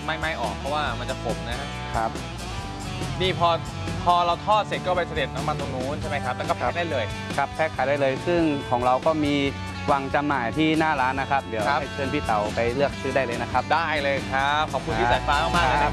ไม่ออกเพราะว่ามันจะขมนะฮะครับนี่พอเราทอดเสร็จก็ไปเสด็จน้ำมันตรงนู้นใช่ไหมครับแล้วก็แพ็คได้เลยครับแพ็คขายได้เลยซึ่งของเราก็มีวางจำหน่ายที่หน้าร้านนะครับเดี๋ยวครับให้เชิญพี่เต๋าไปเลือกซื้อได้เลยนะครับได้เลยครับขอบคุณพี่สายฟ้ามากๆเลยนะครับ